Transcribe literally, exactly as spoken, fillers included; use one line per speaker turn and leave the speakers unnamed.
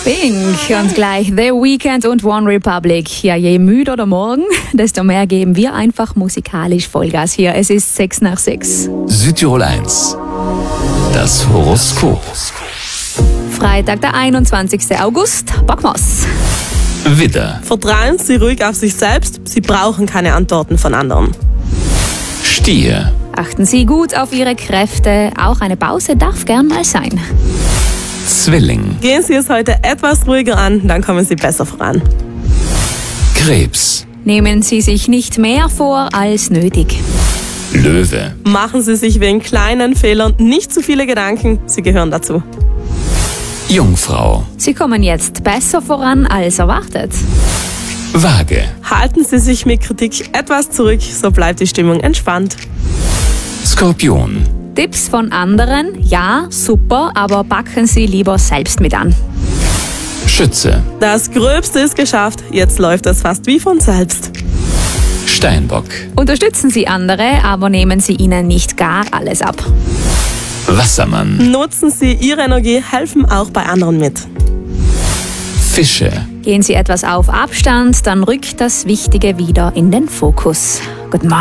Pink und gleich The Weeknd und One Republic. Ja, je müder der Morgen, desto mehr geben wir einfach musikalisch Vollgas hier. Es ist sechs nach sechs.
Südtirol eins. Das Horoskop.
Freitag, der einundzwanzigsten August. Bockmas.
Widder.
Vertrauen Sie ruhig auf sich selbst. Sie brauchen keine Antworten von anderen.
Stier.
Achten Sie gut auf Ihre Kräfte. Auch eine Pause darf gern mal sein.
Zwilling.
Gehen Sie es heute etwas ruhiger an, dann kommen Sie besser voran.
Krebs.
Nehmen Sie sich nicht mehr vor als nötig.
Löwe.
Machen Sie sich wegen kleinen Fehlern nicht zu viele Gedanken, sie gehören dazu.
Jungfrau.
Sie kommen jetzt besser voran als erwartet.
Waage.
Halten Sie sich mit Kritik etwas zurück, so bleibt die Stimmung entspannt.
Skorpion.
Tipps von anderen, ja, super, aber packen Sie lieber selbst mit an.
Schütze.
Das Gröbste ist geschafft, jetzt läuft es fast wie von selbst.
Steinbock.
Unterstützen Sie andere, aber nehmen Sie ihnen nicht gar alles ab.
Wassermann.
Nutzen Sie Ihre Energie, helfen auch bei anderen mit.
Fische.
Gehen Sie etwas auf Abstand, dann rückt das Wichtige wieder in den Fokus. Guten Morgen.